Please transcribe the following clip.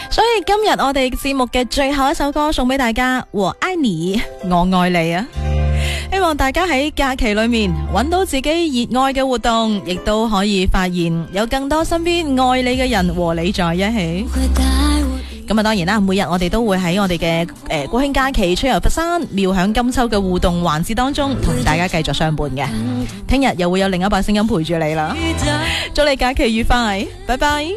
所以今日我哋節目嘅最後一首歌送俾大家，我愛你，我愛你啊！希望大家喺假期裏面揾到自己熱愛嘅活動，亦都可以發現有更多身邊愛你嘅人和你在一起。咁啊，當然啦，每日我哋都會喺我哋嘅國慶假期出遊佛山、妙享金秋嘅互動環節當中，同大家繼續相伴嘅。聽日又會有另一把聲音陪住你啦。祝你假期愉快，拜拜。